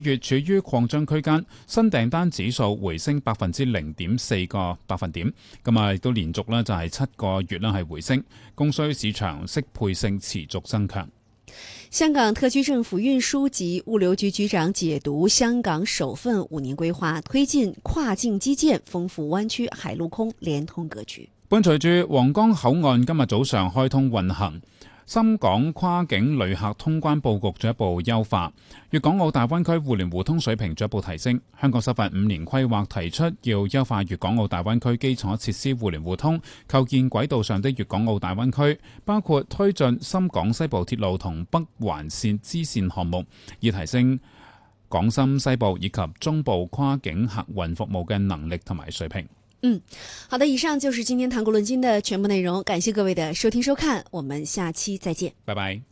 月處於擴張區間，新訂單指數回升0.4個百分點，亦都連續就係7個月係回升，供需市場適配性持續增強。 香港特區政府運輸及物流局局長解讀香港首份5年規劃，推進跨境基建，豐富灣區海陸空連通格局。 伴隨住皇崗口岸今日早上開通運行，深港跨境旅客通關佈局進一步優化，粵港澳大灣區互聯互通水平進一步提升。香港首份5年規劃提出要優化粵港澳大灣區基礎設施互聯互通，構建軌道上的粵港澳大灣區，包括推進深港西部鐵路同北環線支線項目，以提升港深西部以及中部跨境客運服務嘅能力同埋水平。 好的，以上就是今天談古論今的全部內容，感謝各位的收聽收看，我們下期再見， 拜拜。